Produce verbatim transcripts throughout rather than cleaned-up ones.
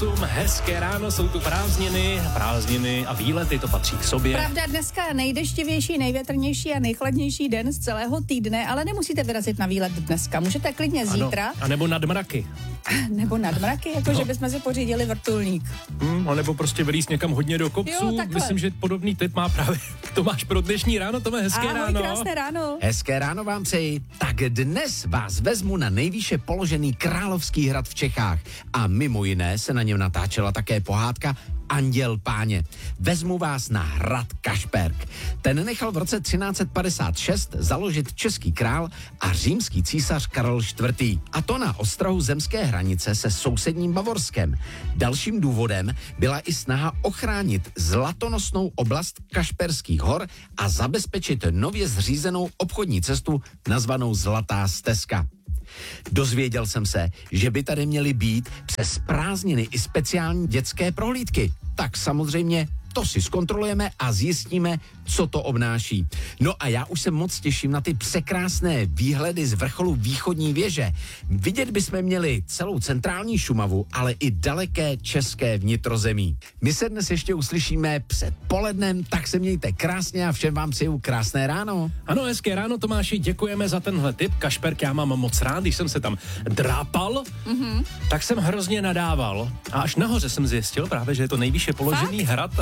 osm, hezké ráno, jsou tu prázdniny, prázdniny a výlety, to patří k sobě. Pravda, dneska nejdeštivější, největrnější a nejchladnější den z celého týdne, ale nemusíte vyrazit na výlet dneska, můžete klidně zítra. Ano, a nebo nad mraky. Nebo nad mraky, jako no. že bychom si pořídili vrtulník. Hmm, a nebo prostě vylízt někam hodně do kopců. Jo, myslím, že podobný tip má právě Tomáš pro dnešní ráno. Tome, hezké Ahoj, ráno. krásné ráno. Hezké ráno vám přeji. Tak dnes vás vezmu na nejvýše položený Královský hrad v Čechách. A mimo jiné se na něm natáčela také pohádka Anděl páně. Vezmu vás na hrad Kašperk. Ten nechal v roce třináct padesát šest založit český král a římský císař Karel čtvrtý. A to na ostrahu zemské hranice se sousedním Bavorskem. Dalším důvodem byla i snaha ochránit zlatonosnou oblast Kašperských hor a zabezpečit nově zřízenou obchodní cestu nazvanou Zlatá stezka. Dozvěděl jsem se, že by tady měly být přes prázdniny i speciální dětské prohlídky. Tak samozřejmě to si zkontrolujeme a zjistíme, co to obnáší. No a já už se moc těším na ty překrásné výhledy z vrcholu východní věže. Vidět bychom měli celou centrální Šumavu, ale i daleké české vnitrozemí. My se dnes ještě uslyšíme před polednem, tak se mějte krásně a všem vám přeju krásné ráno. Ano, hezké ráno, Tomáši, děkujeme za tenhle tip. Kašperk já mám moc rád, když jsem se tam drápal, mm-hmm. tak jsem hrozně nadával. A až nahoře jsem zjistil právě, že je to nejvýše položený Fakt? hrad.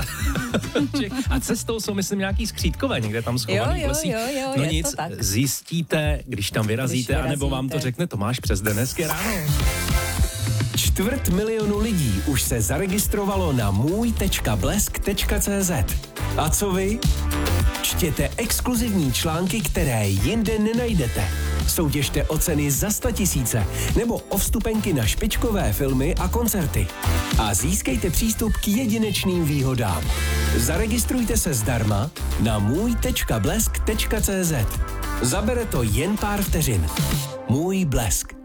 A cestou jsou, myslím, nějaký skřítkové někde tam schovaný v lesích. Jo, jo, jo, no je nic, to tak. zjistíte, když tam vyrazíte, Když anebo vám to vyrazíte. řekne Tomáš přes den. Hezké ráno. Čtvrt milionu lidí už se zaregistrovalo na můj tečka blesk tečka cé zet. A co vy? Čtěte exkluzivní články, které jinde nenajdete. Soutěžte o ceny za sta tisíce nebo o vstupenky na špičkové filmy a koncerty. A získejte přístup k jedinečným výhodám. Zaregistrujte se zdarma na můj tečka blesk tečka cé zet. Zabere to jen pár vteřin. Můj Blesk.